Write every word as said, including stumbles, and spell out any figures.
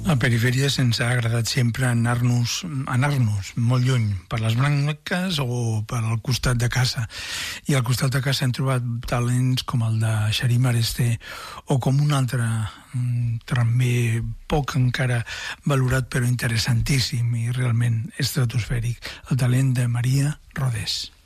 La perifèria ens ha agradat sempre anar-nos anar-nos molt lluny, per les branques o per al costat de casa. I al costat de casa hem trobat talents com el de Xarim Aresté o com un altre, també poc encara valorat però interessantíssim i realment estratosfèric, el talent de Maria Rodés.